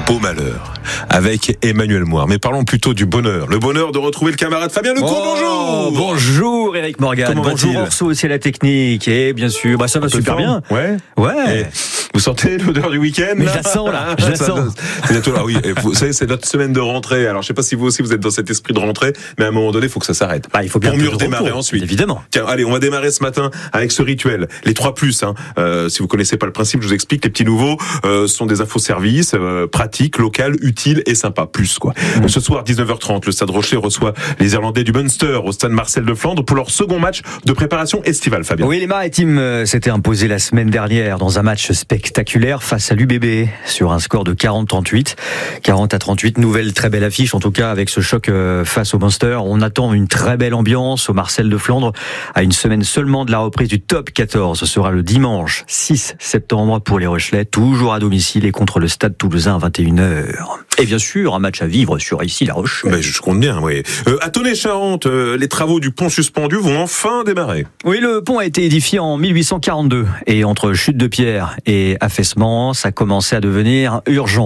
beau malheur avec Emmanuel Moire. Mais parlons plutôt du bonheur. Le bonheur de retrouver le camarade Fabien Lecaux. Bonjour. Bonjour Eric Morgan. Comment bonjour va-t-il? Orso, c'est la technique. Et bien sûr, ça va super bien. Ouais. Ouais. Et vous sentez l'odeur du week-end? Mais je la sens là. Je la sens. C'est bientôt là, oui. Et vous savez, c'est notre semaine de rentrée. Alors, je sais pas si vous aussi vous êtes dans cet esprit de rentrée, mais à un moment donné, il faut que ça s'arrête. Il faut bien pour mieux redémarrer repos, ensuite. Évidemment. Tiens, allez, on va démarrer ce matin avec ce rituel. Les 3+. Si vous connaissez pas le principe, je vous explique. Les petits nouveaux sont des infoservices pratiques, locales, utiles et sympas. Plus quoi. Ce soir 19h30, le Stade Rochelet reçoit les Irlandais du Munster au Stade Marcel de Flandre pour leur second match de préparation estivale. Fabien. Oui, les Maritimes s'étaient imposés la semaine dernière dans un match spectaculaire face à l'UBB sur un score de 40-38. 40-38, nouvelle très belle affiche en tout cas avec ce choc face au Munster. On attend une très belle ambiance au Marcel de Flandre à une semaine seulement de la reprise du top 14. Ce sera le dimanche 6 septembre pour les Rochelais, toujours à domicile et contre le Stade Toulousain à 21h. Et bien sûr, un match à vivre sur ici La Roche. Je compte bien, oui. À Tonnet-Charente, les travaux du pont suspendu vont enfin démarrer. Oui, le pont a été édifié en 1842 et entre chute de pierre et affaissement, ça commençait à devenir urgent.